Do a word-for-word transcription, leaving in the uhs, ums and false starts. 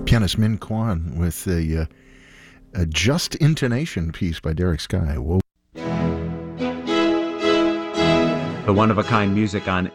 Kenneth Min Kwan with a, uh, a Just Intonation piece by Derek Sky. Whoa. The one-of-a-kind music on